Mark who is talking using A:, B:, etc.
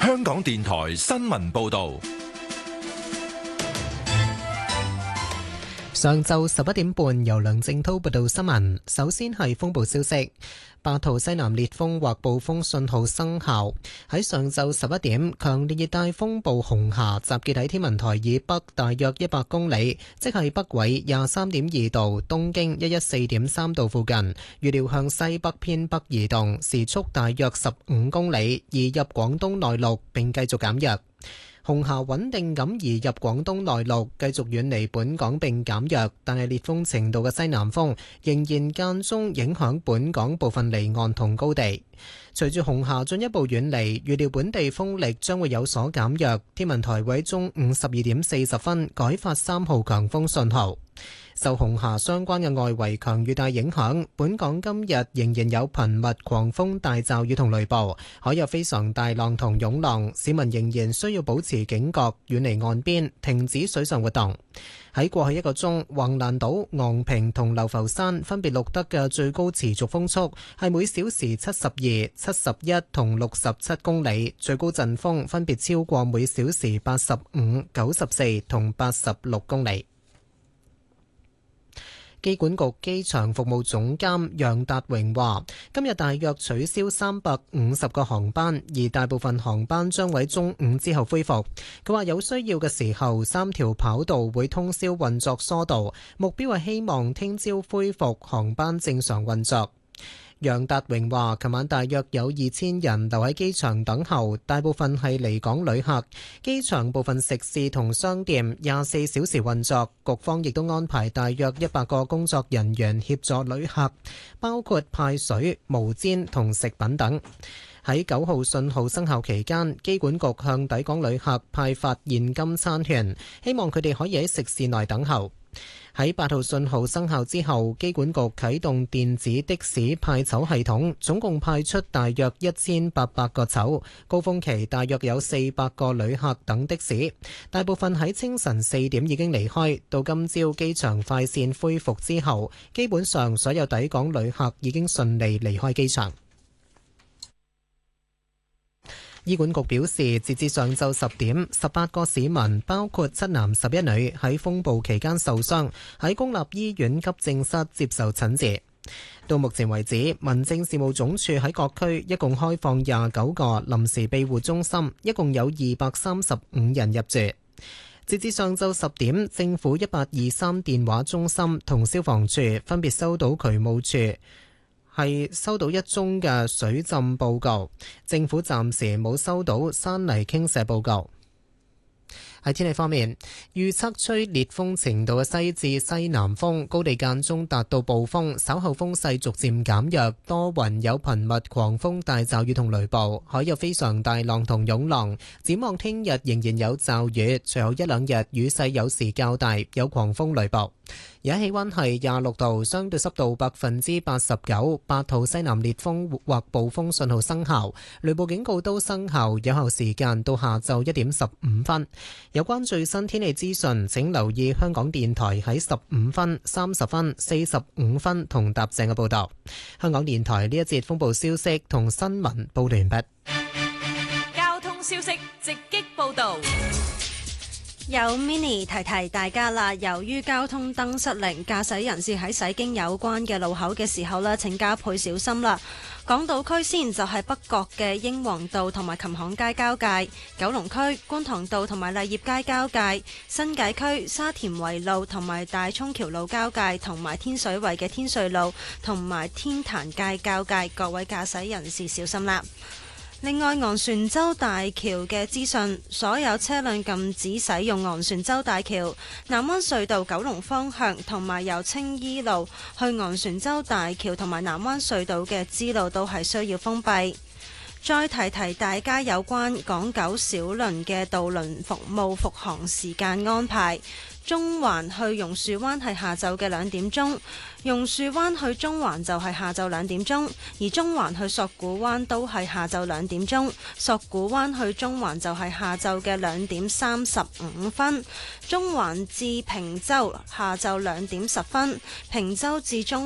A: 香港電台新聞報道。
B: 上晝11點半，由梁正滔報道新聞。首先係風暴消息，8號西南烈風或暴風信號生效。喺上晝11點，強烈熱帶風暴紅霞集結喺天文台以北大約100公里，即係北緯23.2度、東經114.3度附近。預料向西北偏北移動，時速大約15公里，移入廣東內陸並繼續減弱。紅霞穩定咁移入廣東內陸，繼續遠離本港並減弱，但係烈風程度嘅西南風仍然間中影響本港部分離岸同高地。隨住紅霞進一步遠離，預料本地風力將會有所減弱。天文台會喺中午12點40分改發3號強風信號。受紅霞相關嘅外圍強雨帶影響，本港今日仍然有頻密狂風大驟雨同雷暴，海有非常大浪同湧浪，市民仍然需要保持警覺，遠離岸邊，停止水上活動。喺過去1個鐘，橫瀾島、昂坪同流浮山分別錄得嘅最高持續風速係每小時72、71同67公里，最高陣風分別超過每小時85、94同86公里。機管局機場服務總監楊達榮話，今日大約取消350個航班，而大部分航班將喺中午之後恢復。佢話有需要嘅時候，3條跑道會通宵運作疏導，目標係希望聽朝恢復航班正常運作。楊達榮話，琴晚大約有2000人留喺機場等候，大部分係離港旅客。機場部分食肆同商店24小時運作，局方亦都安排大約100個工作人員協助旅客，包括派水、毛氈同食品等。喺9號信號生效期間，機管局向抵港旅客派發現金餐券，希望佢哋可以喺食肆內等候。喺8號信號生效之後，機管局啟動電子的士派籌系統，總共派出大約1800個籌，高峰期大約有400個旅客等的士，大部分喺清晨4點已經離開。到今朝機場快線恢復之後，基本上所有抵港旅客已經順利離開機場。醫管局表示，截至上晝10點，18個市民，包括7男11女，喺風暴期間受傷，喺公立醫院急症室接受診治。到目前為止，民政事務總署喺各區一共開放29個臨時庇護中心，一共有235人入住。截至上晝10點，政府1823電話中心同消防處分別收到渠務處係收到1宗嘅水浸報告，政府暫時冇收到山泥傾瀉報告。喺天氣方面，預測吹烈風程度嘅西至西南風，高地間中達到暴風，稍後風勢逐漸減弱，多雲有頻密狂風大驟雨同雷暴，海有非常大浪同湧浪。展望聽日仍然有驟雨，隨後1-2日雨勢有時較大，有狂風雷暴。而家氣溫係26度，相對濕度89%，8號西南烈風或暴風信號生效，雷暴警告都生效，有效時間到下晝1點15分。有關最新天氣資訊，請留意香港電台喺15分、30分、45分同踏正嘅報道。香港電台呢一節風暴消息同新聞報道完畢。
C: 交通消息直擊報道。
D: 有 Mini 提提大家啦，由於交通燈失靈，駕駛人士喺駛經有關嘅路口嘅時候呢，請加倍小心啦。港島區先就係北角嘅英皇道同埋琴行街交界，九龍區觀塘道同埋勵業街交界，新界區沙田圍路同埋大涌橋路交界，同埋天水圍嘅天瑞路同埋天壇街交界，各位駕駛人士小心啦。另外，昂船洲大橋嘅資訊，所有車輛禁止使用昂船洲大橋。南灣隧道九龍方向同埋由青衣路去昂船洲大橋同埋南灣隧道嘅支路都係需要封閉。再提提大家有關港九小輪嘅渡輪服務復航時間安排。中環去榕樹灣係下晝嘅2點鐘，榕樹灣去中環就係下晝2點鐘，而中環去索罟灣都係下晝2點鐘，索罟灣去中環就係下晝嘅2點35分，中環至坪洲下晝2點10分，坪洲至中